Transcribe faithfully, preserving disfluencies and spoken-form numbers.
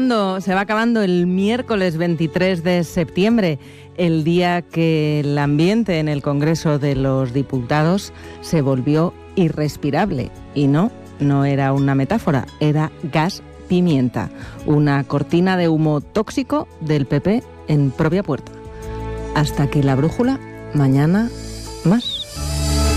acabando, se va acabando el miércoles veintitrés de septiembre, el día que el ambiente en el Congreso de los Diputados se volvió irrespirable. Y no, no era una metáfora, era gas pimienta, una cortina de humo tóxico del P P en propia puerta. Hasta que la brújula, mañana más.